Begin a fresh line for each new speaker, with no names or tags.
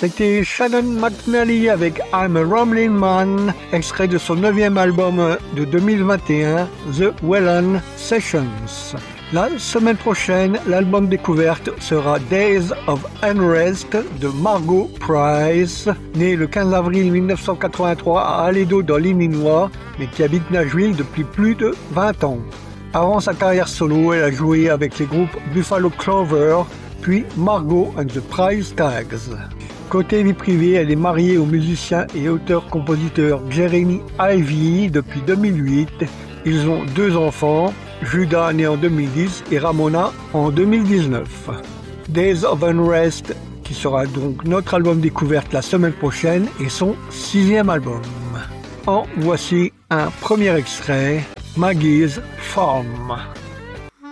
C'était Shannon McNally avec I'm a Ramblin' Man, extrait de son 9e album de 2021, The Welland Sessions. La semaine prochaine, l'album découverte sera Days of Unrest de Margo Price, née le 15 avril 1983 à Aledo dans l'Illinois, mais qui habite Nashville depuis plus de 20 ans. Avant sa carrière solo, elle a joué avec les groupes Buffalo Clover, puis Margo and the Price Tags. Côté vie privée, elle est mariée au musicien et auteur-compositeur Jeremy Ivy depuis 2008. Ils ont 2 enfants, Judah né en 2010 et Ramona en 2019. Days of Unrest, qui sera donc notre album découverte la semaine prochaine, et son 6e album. En voici un premier extrait, Maggie's Farm.